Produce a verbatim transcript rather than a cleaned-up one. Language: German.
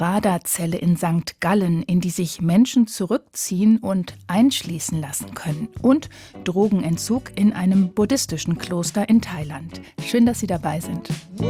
Baderzelle in Sankt Gallen, in die sich Menschen zurückziehen und einschließen lassen können. Und Drogenentzug in einem buddhistischen Kloster in Thailand. Schön, dass Sie dabei sind.